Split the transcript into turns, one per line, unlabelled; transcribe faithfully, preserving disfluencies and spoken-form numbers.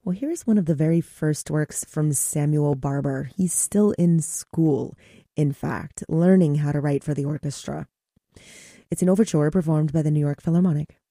Well, here's one of the very first works from Samuel Barber. He's still in school, in fact, learning how to write for the orchestra. It's an overture performed by the New York Philharmonic.